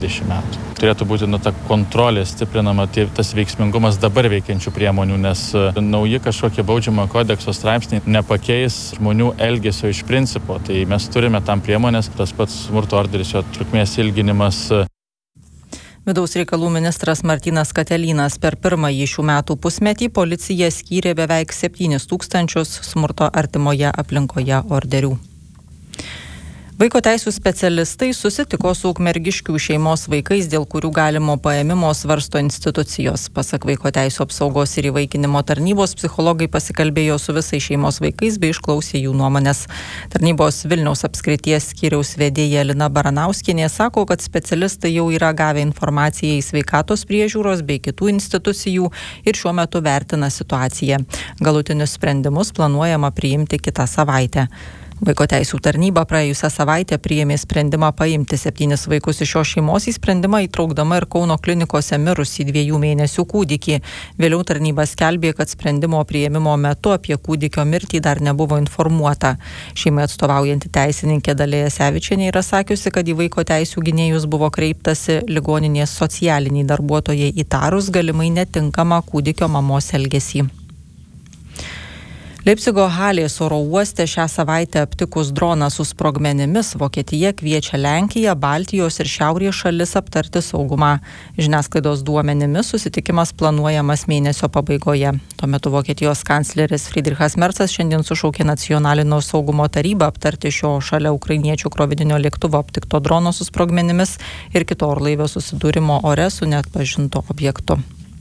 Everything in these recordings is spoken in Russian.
10 metų. Turėtų būti ta kontrolė stiprinama, tas veiksmingumas dabar veikiančių priemonių, nes nauji kažkokie baudžiamojo kodekso straipsniai nepakeis žmonių elgesio iš principo. Tai mes turime tam priemonės, tas pats smurto orderis, jo trukmės ilginimas. Vidaus reikalų ministras Martynas Katelynas per pirmąjį šių metų pusmetį policija skyrė beveik 7 000 smurto artimoje aplinkoje orderių. Vaiko teisų specialistai susitiko su Ukmergiškių šeimos vaikais, dėl kurių galimo paėmimo svarsto institucijos. Pasak Vaiko teisų apsaugos ir įvaikinimo tarnybos, psichologai pasikalbėjo su visais šeimos vaikais bei išklausė jų nuomonės. Tarnybos Vilniaus apskrities skyriaus vedėja Lina Baranauskienė sako, kad specialistai jau yra gavę informaciją į sveikatos priežiūros bei kitų institucijų ir šiuo metu vertina situaciją. Galutinius sprendimus planuojama priimti kitą savaitę. Vaiko teisų tarnyba praėjusią savaitę priėmė sprendimą paimti 7 vaikus iš šios šeimos, į sprendimą įtraukdama ir Kauno klinikose mirusį 2 mėnesių kūdikį. Vėliau tarnyba skelbė, kad sprendimo priėmimo metu apie kūdikio mirtį dar nebuvo informuota. Šeimai atstovaujanti teisininkė Dalia Jasevičienė yra sakiusi, kad į vaiko teisų gynėjus buvo kreiptasi ligoninės socialiniai darbuotojai įtarus galimai netinkamą kūdikio mamos elgesį. Leipcigo Halės oro uoste šią savaitę aptikus droną su sprogmenimis, Vokietija kviečia Lenkiją, Baltijos ir Šiaurės šalis aptarti saugumą. Žiniasklaidos duomenimis susitikimas planuojamas mėnesio pabaigoje. Tuo metu Vokietijos kancleris Friedrichas Merzas šiandien sušaukė nacionalinio saugumo tarybą aptarti šio šalia ukrainiečių krovininio lėktuvo aptikto drono su sprogmenimis ir kito orlaivio susidūrimo ore su neatpažintu objektu.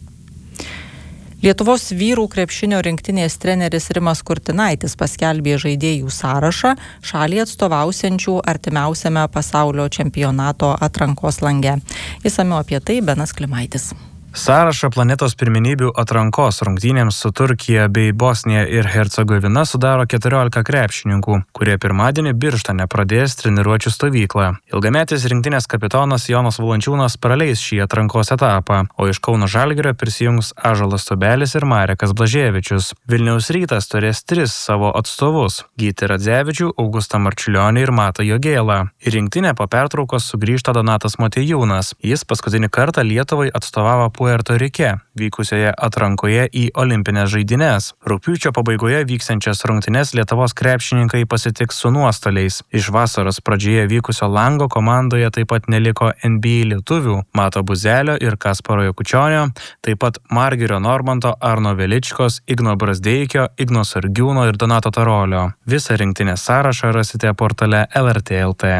Lietuvos vyrų krepšinio rinktinės treneris Rimas Kurtinaitis paskelbė žaidėjų sąrašą šalį atstovausiančių artimiausiame pasaulio čempionato atrankos lange. Išsamiau apie tai Benas Klimaitis. Sąrašą planetos pirmenybių atrankos rungtynėms su Turkija bei Bosnija ir Hercegovina sudaro 14 krepšininkų, kurie pirmadienį Birštone pradės treniruočių stovyklą. Ilgametis rinktinės kapitonas Jonas Valančiūnas praleis šį atrankos etapą, o iš Kauno Žalgirio prisijungs Ąžuolas Tubelis ir Marekas Blaževičius. Vilniaus Rytas turės 3 savo atstovus – Gytį Radzevičių, Augustą Marčiulionį ir Matą Jogėlą. Į rinktinę po pertraukos sugrįžta Donatas Motiejūnas. Jis paskutinį kartą Lietuvai atstovavo Puerto Rike, vykusioje atrankoje į olimpines žaidynes. Rugpjūčio pabaigoje vyksiančias rungtynes Lietuvos krepšininkai pasitiks su nuostoliais. Iš vasaros pradžioje vykusio lango komandoje taip pat neliko NBA lietuvių Mato Buzelio ir Kasparo Jakučionio, taip pat Margirio Normanto, Arno Veličkos, Igno Brazdeikio, Igno Sargiūno ir Donato Tarolio. Visą rinktinės sąrašą rasite portale LRT LT.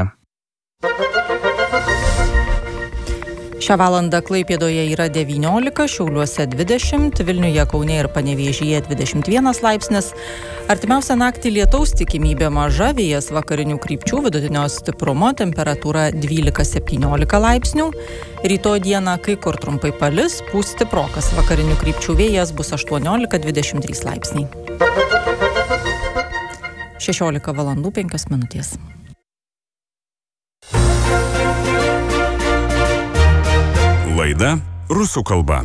Šią valandą Klaipėdoje yra 19, Šiauliuose 20, Vilniuje, Kaune ir Panevėžyje 21 laipsnis. Artimiausią naktį lietaus tikimybė maža, vėjas vakarinių krypčių vidutinio stiprumo, temperatūra 12-17 laipsnių. Rytoj dieną kai kur trumpai palis, pūs stiprokas vakarinių krypčių vėjas, bus 18-23 laipsniai. 16 valandų 5 minutės. Лайда «Русу колба».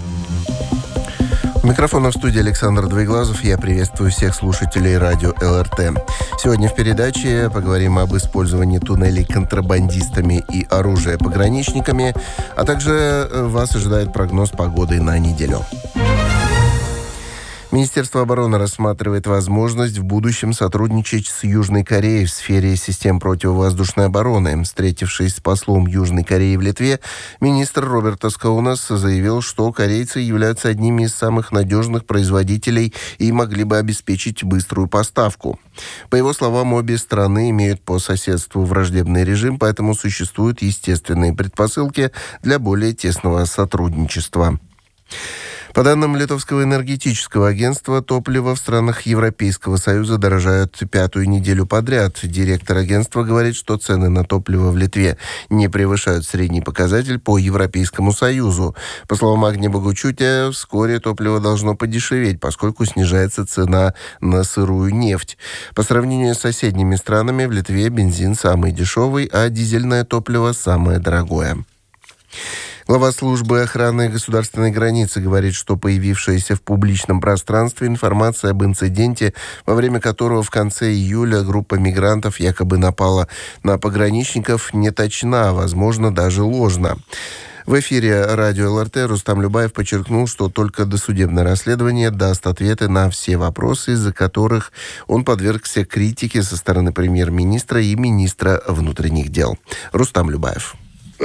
У микрофона в студии Александр Двоеглазов. Я приветствую всех слушателей радио ЛРТ. Сегодня в передаче поговорим об использовании туннелей контрабандистами и оружия пограничниками, а также вас ожидает прогноз погоды на неделю. Министерство обороны рассматривает возможность в будущем сотрудничать с Южной Кореей в сфере систем противовоздушной обороны. Встретившись с послом Южной Кореи в Литве, министр Робертас Каунас заявил, что корейцы являются одними из самых надежных производителей и могли бы обеспечить быструю поставку. По его словам, обе страны имеют по соседству враждебный режим, поэтому существуют естественные предпосылки для более тесного сотрудничества. По данным Литовского энергетического агентства, топливо в странах Европейского Союза дорожают 5-ю неделю подряд. Директор агентства говорит, что цены на топливо в Литве не превышают средний показатель по Европейскому Союзу. По словам Агни Богучутя, вскоре топливо должно подешеветь, поскольку снижается цена на сырую нефть. По сравнению с соседними странами, в Литве бензин самый дешевый, а дизельное топливо самое дорогое. Глава службы охраны государственной границы говорит, что появившаяся в публичном пространстве информация об инциденте, во время которого в конце июля группа мигрантов якобы напала на пограничников, не точна, возможно, даже ложна. В эфире радио ЛРТ Рустам Любаев подчеркнул, что только досудебное расследование даст ответы на все вопросы, из-за которых он подвергся критике со стороны премьер-министра и министра внутренних дел. Рустам Любаев. О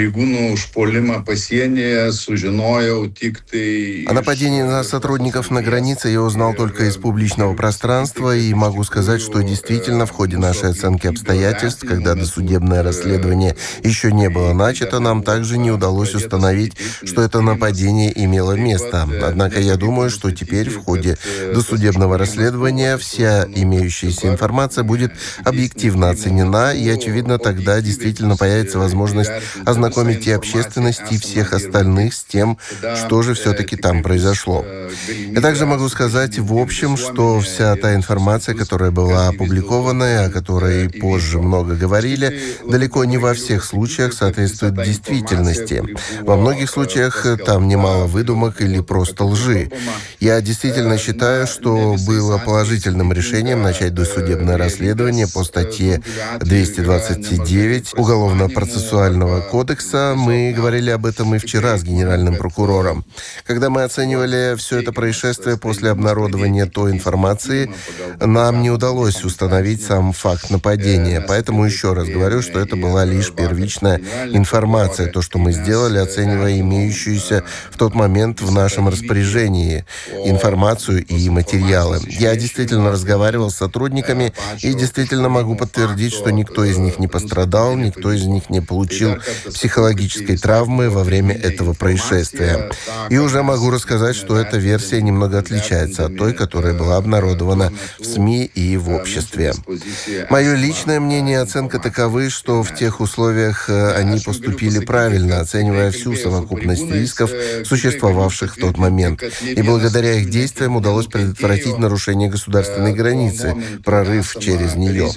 нападении на сотрудников на границе я узнал только из публичного пространства, и могу сказать, что действительно в ходе нашей оценки обстоятельств, когда досудебное расследование еще не было начато, нам также не удалось установить, что это нападение имело место. Однако я думаю, что теперь в ходе досудебного расследования вся имеющаяся информация будет объективно оценена, и, очевидно, тогда действительно появится возможность ознакомить и общественность, и всех остальных с тем, что же все-таки там произошло. Я также могу сказать в общем, что вся та информация, которая была опубликована и о которой позже много говорили, далеко не во всех случаях соответствует действительности. Во многих случаях там немало выдумок или просто лжи. Я действительно считаю, что было положительным решением начать досудебное расследование по статье 229 Уголовно-процессуального кодекса. Мы говорили об этом и вчера с генеральным прокурором. Когда мы оценивали все это происшествие после обнародования той информации, нам не удалось установить сам факт нападения. Поэтому еще раз говорю, что это была лишь первичная информация, то, что мы сделали, оценивая имеющуюся в тот момент в нашем распоряжении информацию и материалы. Я действительно разговаривал с сотрудниками и действительно могу подтвердить, что никто из них не пострадал, никто из них не получил психологической травмы во время этого происшествия. И уже могу рассказать, что эта версия немного отличается от той, которая была обнародована в СМИ и в обществе. Мое личное мнение и оценка таковы, что в тех условиях они поступили правильно, оценивая всю совокупность рисков, существовавших в тот момент. И благодаря их действиям удалось предотвратить нарушение государственной границы, прорыв через нее.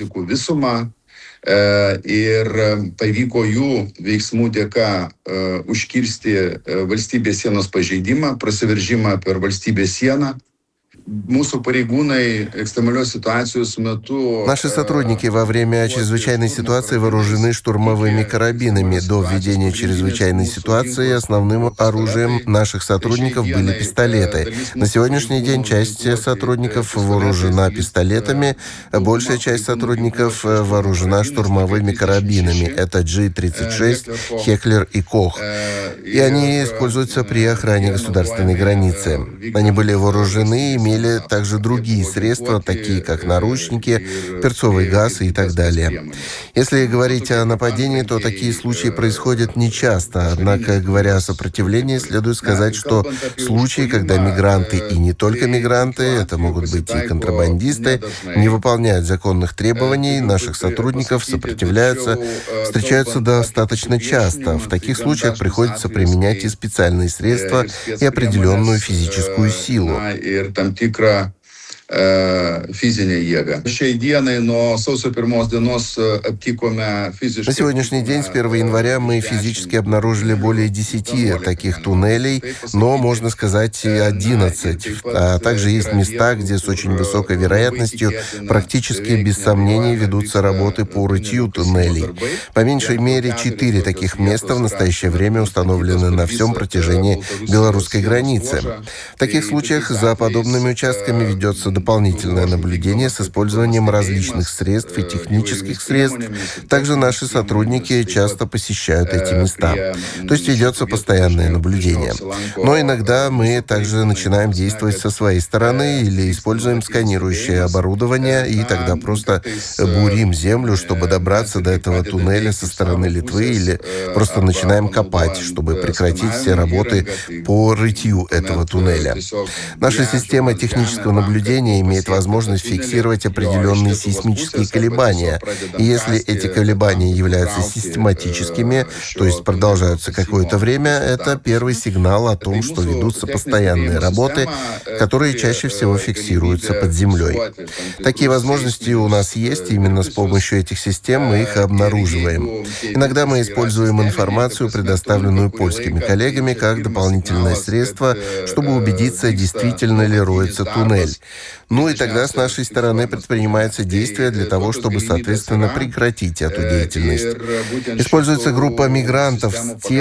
Ir pavyko jų veiksmų dėka užkirsti valstybės sienos pažeidimą, prasiveržimą per valstybės sieną. Наши сотрудники во время чрезвычайной ситуации вооружены штурмовыми карабинами. До введения чрезвычайной ситуации основным оружием наших сотрудников были пистолеты. На сегодняшний день часть сотрудников вооружена пистолетами, большая часть сотрудников вооружена штурмовыми карабинами. Это G-36, Хеклер и Кох. И они используются при охране государственной границы. Они были вооружены и имели также другие средства, такие как наручники, перцовый газ и так далее. Если говорить о нападении, то такие случаи происходят нечасто. Однако, говоря о сопротивлении, следует сказать, что случаи, когда мигранты и не только мигранты, это могут быть и контрабандисты, не выполняют законных требований, наших сотрудников сопротивляются, встречаются достаточно часто. В таких случаях приходится применять и специальные средства, и определенную физическую силу. Fizinė jėga. Šiai dienai nuo sausio 1 dienos aptikome физически. На сегодняшний день, с 1 января, мы физически обнаружили более 10 таких туннелей, но, можно сказать, и 11. А также есть места, где с очень высокой вероятностью, практически без сомнений, ведутся работы по рытью туннелей. По меньшей мере 4 таких места в настоящее время установлены на всем протяжении белорусской границы. В таких случаях за подобными участками ведется дополнительное наблюдение с использованием различных средств и технических средств. Также наши сотрудники часто посещают эти места. То есть ведется постоянное наблюдение. Но иногда мы также начинаем действовать со своей стороны или используем сканирующее оборудование, и тогда просто бурим землю, чтобы добраться до этого туннеля со стороны Литвы, или просто начинаем копать, чтобы прекратить все работы по рытью этого туннеля. Наша система технического наблюдения управления имеет возможность фиксировать определенные сейсмические колебания. И если эти колебания являются систематическими, то есть продолжаются какое-то время, это первый сигнал о том, что ведутся постоянные работы, которые чаще всего фиксируются под землей. Такие возможности у нас есть, и именно с помощью этих систем мы их обнаруживаем. Иногда мы используем информацию, предоставленную польскими коллегами, как дополнительное средство, чтобы убедиться, действительно ли роется туннель. Ну и тогда с нашей стороны предпринимаются действия для того, чтобы, соответственно, прекратить эту деятельность. Используется группа мигрантов с тем,